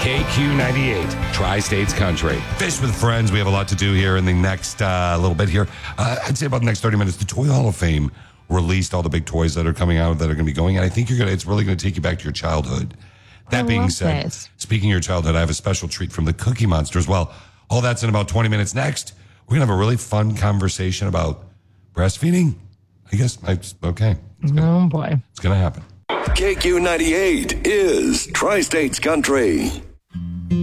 KQ98, Tri-States Country. Fish with Friends. We have a lot to do here in the next little bit here. I'd say about the next 30 minutes. The Toy Hall of Fame released all the big toys that are coming out that are going to be going. And I think it's really going to take you back to your childhood. That being said, speaking of your childhood, I have a special treat from the Cookie Monster as well. All that's in about 20 minutes. Next, we're going to have a really fun conversation about breastfeeding. I guess, okay. Oh, boy. It's going to happen. KQ98 is Tri-States Country.